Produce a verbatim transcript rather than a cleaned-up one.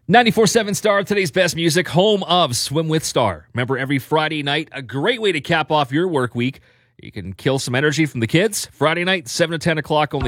ninety-four point seven Star, today's best music, home of Swim with Star. Remember, every Friday night, a great way to cap off your work week. You can kill some energy from the kids. Friday night, seven to ten o'clock only.